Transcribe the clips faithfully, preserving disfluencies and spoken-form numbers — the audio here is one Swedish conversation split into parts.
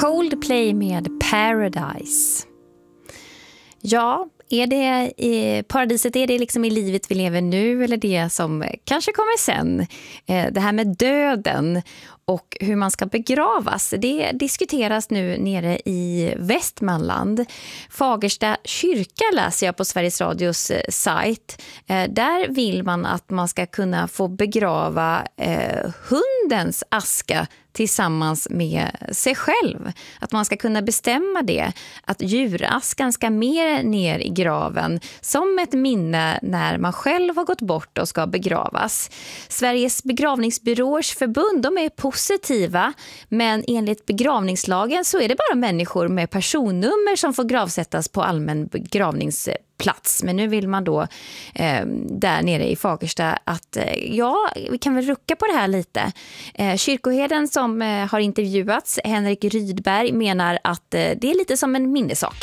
Coldplay med Paradise. Ja, är det i paradiset, är det liksom i livet vi lever nu eller det som kanske kommer sen? Det här med döden och hur man ska begravas, det diskuteras nu nere i Västmanland. Fagersta kyrka läser jag på Sveriges Radios sajt. Där vill man att man ska kunna få begrava eh, hundens aska tillsammans med sig själv. Att man ska kunna bestämma det. Att djuraskan ska mer ner i graven som ett minne när man själv har gått bort och ska begravas. Sveriges begravningsbyråers förbund, de är positiva, men enligt begravningslagen så är det bara människor med personnummer som får gravsättas på allmän begravningsplats. Men nu vill man då eh, där nere i Fagersta att eh, ja, vi kan väl rucka på det här lite. Eh, kyrkoherden som eh, har intervjuats, Henrik Rydberg, menar att eh, det är lite som en minnesak.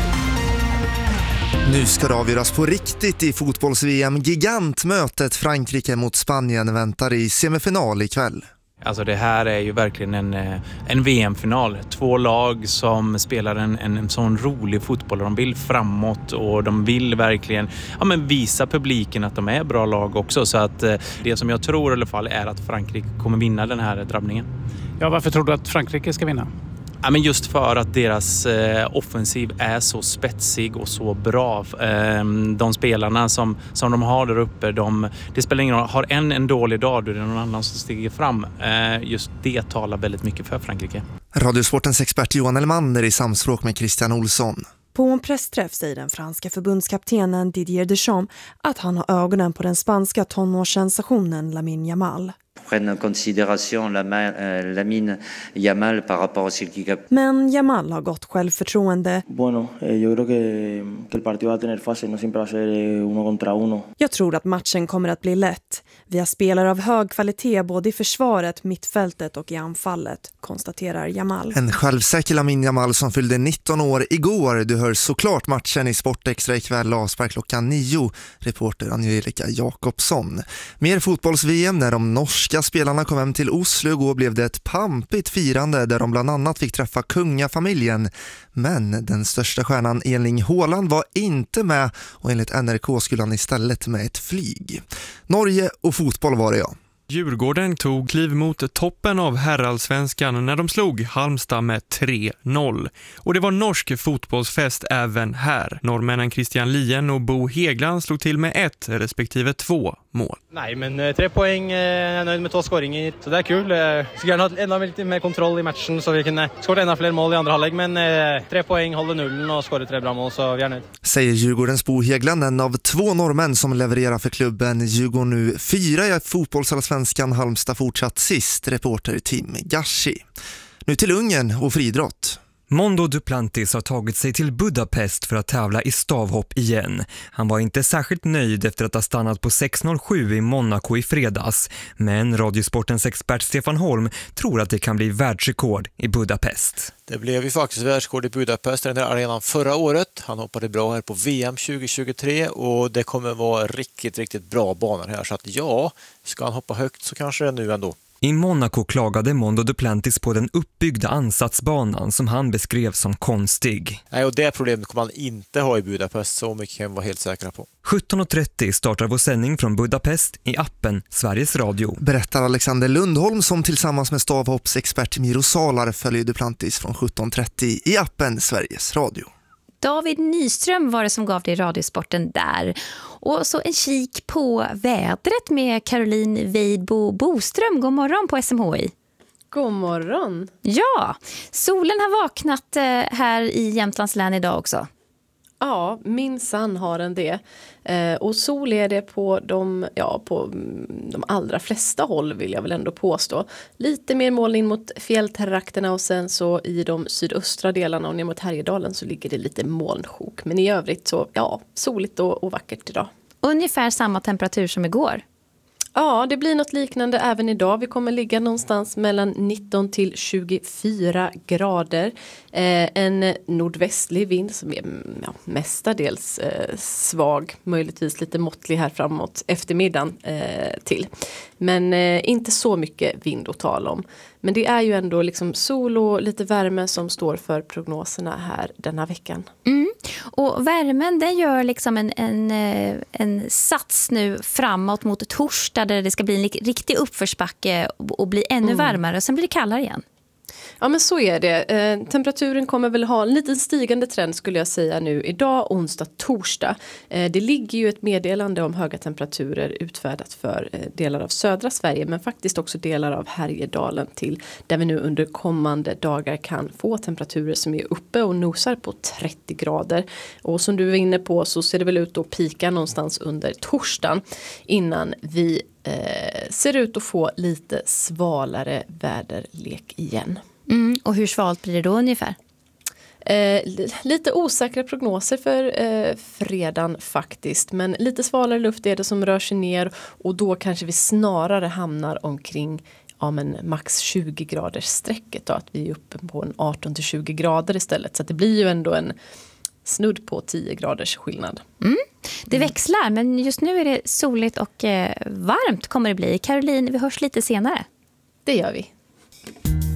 Nu ska det avgöras på riktigt i fotbolls-V M. Gigantmötet Frankrike mot Spanien väntar i semifinal ikväll. Alltså det här är ju verkligen en, en V M-final. Två lag som spelar en, en, en sån rolig fotboll. De vill framåt och de vill verkligen ja, men visa publiken att de är bra lag också. Så att det som jag tror i alla fall är att Frankrike kommer vinna den här drabbningen. Ja, varför tror du att Frankrike ska vinna? Ja, men just för att deras eh, offensiv är så spetsig och så bra. Eh, de spelarna som, som de har där uppe, de, det spelar ingen roll. Har en en dålig dag, då är det någon annan som stiger fram. Eh, just det talar väldigt mycket för Frankrike. Radiosportens expert Johan Elmander i samspråk med Christian Olsson. På en pressträff säger den franska förbundskaptenen Didier Deschamps att han har ögonen på den spanska tonårssensationen Lamine Yamal. Prenne en considération Lamine Yamal par rapport à Silky. Men Yamal har gott självförtroende. Bueno, yo creo que que el partido va a tener fase, no siempre va a ser uno contra uno. Jag tror att matchen kommer att bli lätt. Vi har spelare av hög kvalitet både i försvaret, mittfältet och i anfallet, konstaterar Yamal. En självsäker Lamine Yamal som fyllde nitton år igår. Du hör såklart matchen i Sportextra ikväll avspark klockan nio. Reporter Angelica Jakobsson. Mer fotbolls-V M när de norska spelarna kom hem till Oslo igår blev det ett pampigt firande där de bland annat fick träffa kungafamiljen. Men den största stjärnan Erling Haaland var inte med och enligt N R K skulle han istället med ett flyg. Norge och fotboll var det, ja. Djurgården tog kliv mot toppen av herrallsvenskan när de slog Halmstad med tre noll. Och det var norsk fotbollsfest även här. Norrmännen Christian Lien och Bo Hegland slog till med ett respektive två mål. Nej, men eh, tre poäng, eh, jag är nöjd med två skåringar. Så det är kul. Jag skulle gärna ha ännu lite mer kontroll i matchen så vi kunde skåra ännu fler mål i andra halvlek. Men eh, tre poäng, håller nullen och skåra tre bra mål, så vi är nöjd. Säger Djurgårdens Bo Hegland, en av två norrmän som levererar för klubben. Djurgården nu fyra i fotbollsallsvenskan, Halmstad fortsatt sist, reporter Tim Gashi. Nu till Ungern och friidrott. Mondo Duplantis har tagit sig till Budapest för att tävla i stavhopp igen. Han var inte särskilt nöjd efter att ha stannat på sex noll sju i Monaco i fredags. Men Radiosportens expert Stefan Holm tror att det kan bli världsrekord i Budapest. Det blev ju faktiskt världsrekord i Budapest, den där arenan förra året. Han hoppade bra här på V M tjugo tjugotre och det kommer vara riktigt, riktigt bra banor här. Så att ja, ska han hoppa högt så kanske det nu ändå. I Monaco klagade Mondo Duplantis på den uppbyggda ansatsbanan som han beskrev som konstig. Nej, och det problemet kommer man inte ha i Budapest, så mycket kan vi vara helt säkra på. sjutton trettio startar vår sändning från Budapest i appen Sveriges Radio. Berättar Alexander Lundholm som tillsammans med stavhoppsexpert Miro Salar följer Duplantis från sjutton trettio i appen Sveriges Radio. David Nyström var det som gav dig Radiosporten där. Och så en kik på vädret med Caroline Weidbo Boström. God morgon på S M H I. God morgon. Ja, solen har vaknat här i Jämtlands län idag också. Ja, minsann har den det. Eh, och sol är det på de, ja, på de allra flesta håll vill jag väl ändå påstå. Lite mer molning mot fjälltrakterna och sen så i de sydöstra delarna och ner mot Härjedalen så ligger det lite molnsjok. Men i övrigt så, ja, soligt och, och vackert idag. Ungefär samma temperatur som igår. Ja, det blir något liknande även idag. Vi kommer ligga någonstans mellan nitton till tjugofyra grader. Eh, en nordvästlig vind som är ja, mestadels eh, svag, möjligtvis lite måttlig här framåt eftermiddagen eh, till. Men eh, inte så mycket vind att tala om. Men det är ju ändå liksom sol och lite värme som står för prognoserna här denna veckan. Mm. Och värmen den gör liksom en, en, en sats nu framåt mot torsdag där det ska bli en riktig uppförsbacke och bli ännu mm. varmare och sen blir det kallare igen. Ja men så är det. Eh, temperaturen kommer väl ha en liten stigande trend skulle jag säga nu idag, onsdag, torsdag. Eh, det ligger ju ett meddelande om höga temperaturer utfärdat för eh, delar av södra Sverige men faktiskt också delar av Härjedalen till där vi nu under kommande dagar kan få temperaturer som är uppe och nosar på trettio grader. Och som du var inne på så ser det väl ut att pika någonstans under torsdagen innan vi eh, ser ut att få lite svalare väderlek igen. Mm, och hur svalt blir det då ungefär? Eh, lite osäkra prognoser för eh, fredagen faktiskt. Men lite svalare luft är det som rör sig ner. Och då kanske vi snarare hamnar omkring ja, men max tjugo graders strecket. Då, att vi är uppe på en arton till tjugo grader istället. Så att det blir ju ändå en snudd på tio graders skillnad. Mm. Det växlar men just nu är det soligt och eh, varmt kommer det bli. Caroline, vi hörs lite senare. Det gör vi.